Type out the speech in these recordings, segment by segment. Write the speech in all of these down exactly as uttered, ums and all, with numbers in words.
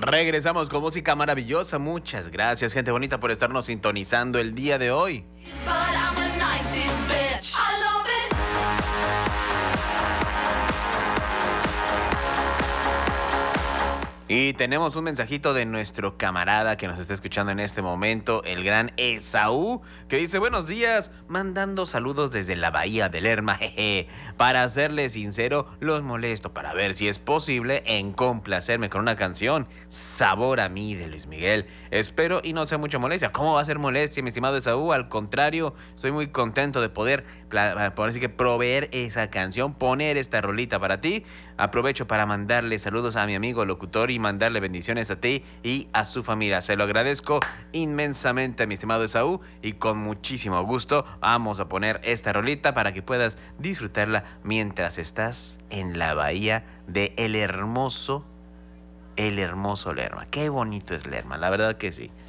Regresamos con música maravillosa. Muchas gracias, gente bonita, por estarnos sintonizando el día de hoy. Y tenemos un mensajito de nuestro camarada que nos está escuchando en este momento, el gran Esaú, que dice: buenos días, mandando saludos desde la Bahía de Lerma, jeje. Para serles sincero, los molesto para ver si es posible en complacerme con una canción, Sabor a mí, de Luis Miguel. Espero y no sea mucha molestia. ¿Cómo va a ser molestia, mi estimado Esaú? Al contrario, estoy muy contento de poder, por así que proveer esa canción, poner esta rolita para ti. Aprovecho para mandarle saludos a mi amigo locutor y mandarle bendiciones a ti y a su familia. Se lo agradezco inmensamente, mi estimado Esaú, y con muchísimo gusto vamos a poner esta rolita para que puedas disfrutarla mientras estás en la bahía de el hermoso, el hermoso Lerma. Qué bonito es Lerma, la verdad que sí.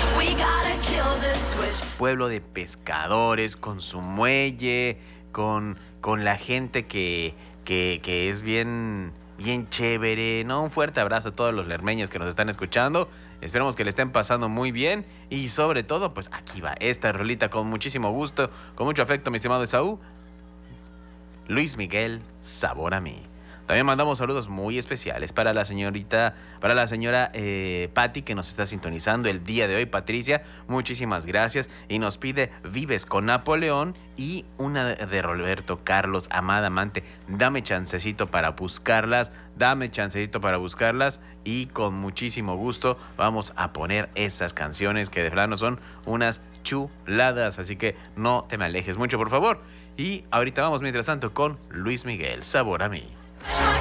Pueblo de pescadores, con su muelle, con, con la gente que, que, que es bien... bien chévere, ¿no? Un fuerte abrazo a todos los lermeños que nos están escuchando. Esperemos que le estén pasando muy bien. Y sobre todo, pues aquí va esta rolita con muchísimo gusto, con mucho afecto, mi estimado Esaú. Luis Miguel, Sabor a mí. También mandamos saludos muy especiales para la señorita, para la señora eh, Patti, que nos está sintonizando el día de hoy. Patricia, muchísimas gracias. Y nos pide Vives con Napoleón y una de Roberto Carlos, Amada Amante. Dame chancecito para buscarlas, dame chancecito para buscarlas. Y con muchísimo gusto vamos a poner esas canciones que de plano son unas chuladas. Así que no te me alejes mucho, por favor. Y ahorita vamos, mientras tanto, con Luis Miguel, Sabor a mí.